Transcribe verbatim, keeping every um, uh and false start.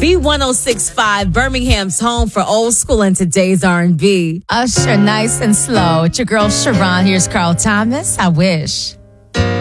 B one oh six point five, Birmingham's home for old school and today's R and B. Usher, nice and slow. It's your girl, Sharon. Here's Carl Thomas. I wish.